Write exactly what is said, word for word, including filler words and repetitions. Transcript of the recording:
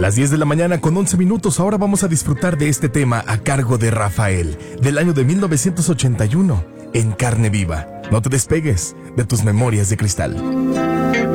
Las diez de la mañana con once minutos, ahora vamos a disfrutar de este tema a cargo de Rafael, del año de mil novecientos ochenta y uno, En Carne Viva. No te despegues de tus memorias de cristal.